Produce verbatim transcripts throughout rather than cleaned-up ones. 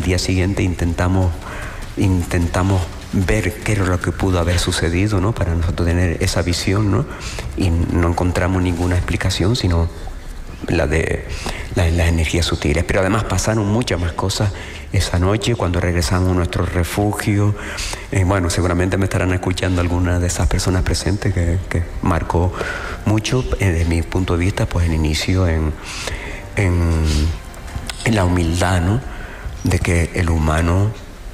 día siguiente intentamos, intentamos ver qué era lo que pudo haber sucedido, ¿no? Para nosotros tener esa visión, ¿no? Y no encontramos ninguna explicación, sino la de la, las energías sutiles. Pero además pasaron muchas más cosas esa noche cuando regresamos a nuestro refugio. Eh, bueno, seguramente me estarán escuchando algunas de esas personas presentes que, que marcó mucho, eh, desde mi punto de vista, pues el inicio en, en, en la humildad, ¿no? De que el humano,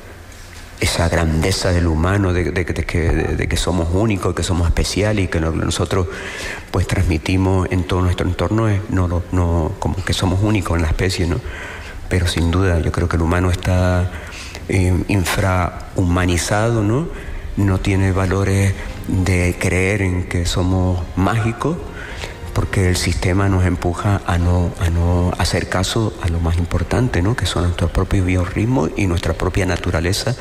esa grandeza del humano, de, de, de, que, de, de que somos únicos, que somos especiales y que lo, nosotros pues transmitimos en todo nuestro entorno, es, no, no, como que somos únicos en la especie, ¿no? Pero sin duda yo creo que el humano está eh, infrahumanizado, ¿no? No tiene valores de creer en que somos mágicos, porque el sistema nos empuja a no, a no hacer caso a lo más importante, ¿no? Que son nuestros propios biorritmos y nuestra propia naturaleza,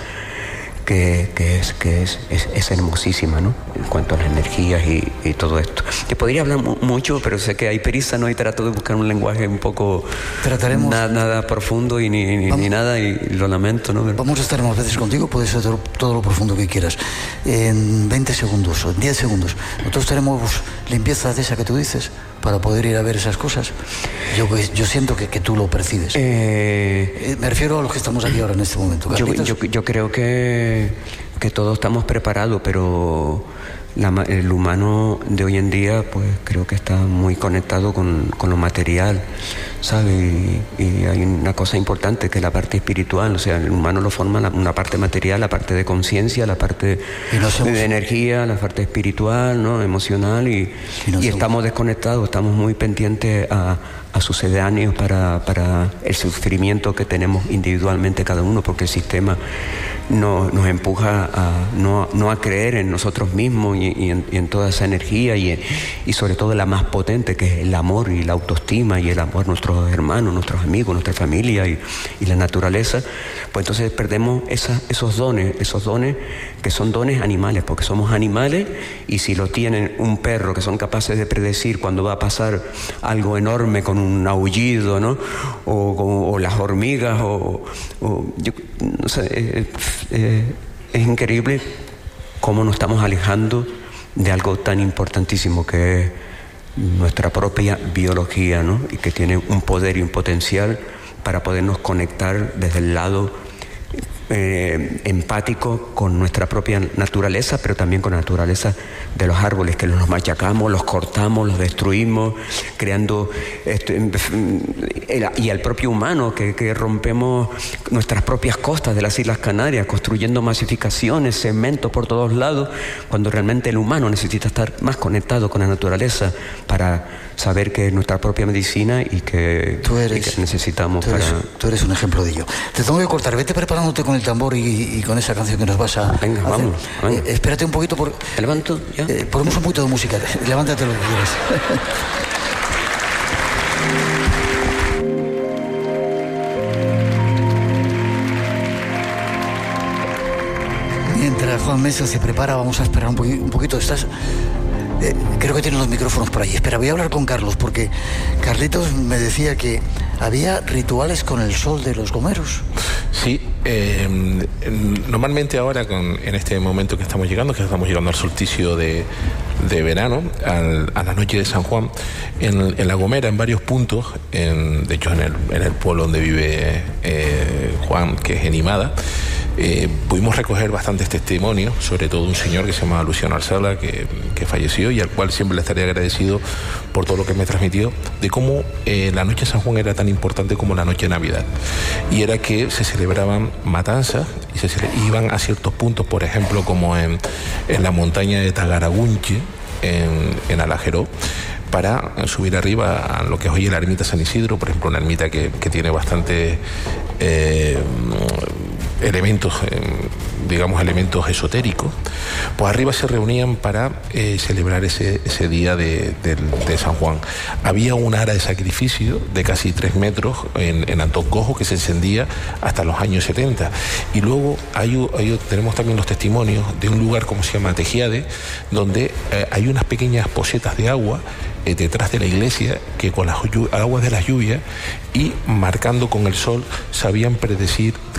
que, que, es, que es, es, es hermosísima, ¿no? En cuanto a las energías y, y todo esto. Te podría hablar mu mucho, pero sé que hay prisa, ¿no? Y trato de buscar un lenguaje un poco... Trataremos... Na nada profundo y ni, ni, ni nada, y lo lamento, ¿no? Pero... Vamos a estar más veces contigo, puede ser todo, todo lo profundo que quieras. En veinte segundos o en diez segundos, nosotros tenemos limpieza de esa que tú dices, para poder ir a ver esas cosas. Yo, yo siento que, que tú lo percibes. Eh, Me refiero a los que estamos aquí ahora en este momento. Yo, yo, yo creo que, que todos estamos preparados, pero la, el humano de hoy en día, pues creo que está muy conectado con, con lo material, ¿sabes? Y, y hay una cosa importante que es la parte espiritual. O sea, el humano lo forma la, una parte material, la parte de conciencia, la parte no somos... de energía, la parte espiritual, ¿no? Emocional, y, y, no y estamos desconectados, estamos muy pendientes a, a sucedáneos para, para el sufrimiento que tenemos individualmente cada uno, porque el sistema no, nos empuja a no, no a creer en nosotros mismos y, y, en, y en toda esa energía, y, y sobre todo la más potente, que es el amor y la autoestima y el amor a nuestros hermanos, nuestros amigos, nuestra familia y, y la naturaleza. Pues entonces perdemos esa, esos dones, esos dones que son dones animales, porque somos animales, y si lo tienen un perro, que son capaces de predecir cuando va a pasar algo enorme con un aullido, ¿no? O, o, o las hormigas, o, o yo, no sé, eh, eh, es increíble cómo nos estamos alejando de algo tan importantísimo que es nuestra propia biología, ¿no? Y que tiene un poder y un potencial para podernos conectar desde el lado eh, empático con nuestra propia naturaleza, pero también con la naturaleza de los árboles, que los machacamos, los cortamos, los destruimos, creando este, el, y al propio humano, que, que rompemos nuestras propias costas de las Islas Canarias, construyendo masificaciones, cemento por todos lados, cuando realmente el humano necesita estar más conectado con la naturaleza para saber que es nuestra propia medicina y que, tú eres, y que necesitamos tú eres, para... Tú eres un ejemplo de ello. Te tengo que cortar, vete preparándote con el tambor y, y con esa canción que nos vas a Venga, hacer. vamos, vamos. Eh, espérate un poquito. Por... ¿Te levanto ya? Eh, ponemos un poquito de música, levántate lo que quieras. Mientras Juan Mesa se prepara, vamos a esperar un, po un poquito. Estás... Eh, creo que tiene los micrófonos por ahí. Espera, voy a hablar con Carlos, porque Carlitos me decía que había rituales con el sol de los gomeros. Sí, eh, normalmente ahora, con, en este momento que estamos llegando, que estamos llegando al solsticio de, de verano, al, a la noche de San Juan, en, en La Gomera, en varios puntos, en, de hecho en el, en el pueblo donde vive eh, Juan, que es en Imada, Eh, pudimos recoger bastantes testimonios, sobre todo un señor que se llama Luciano Alzala, que, que falleció y al cual siempre le estaré agradecido por todo lo que me transmitió, de cómo eh, la noche de San Juan era tan importante como la noche de Navidad. Y era que se celebraban matanzas y se cele iban a ciertos puntos, por ejemplo, como en, en la montaña de Tagaragunche, en, en Alajeró, para subir arriba a lo que es hoy la ermita San Isidro, por ejemplo, una ermita que, que tiene bastante eh, elementos, eh, digamos, elementos esotéricos. Pues arriba se reunían para eh, celebrar ese, ese día de, de, de San Juan. Había un ara de sacrificio de casi tres metros en, en Antón Cojo, que se encendía hasta los años setenta. Y luego hay, hay, tenemos también los testimonios de un lugar como se llama Tejiade, donde eh, hay unas pequeñas posetas de agua eh, detrás de la iglesia, que con las aguas de las lluvias y marcando con el sol sabían predecir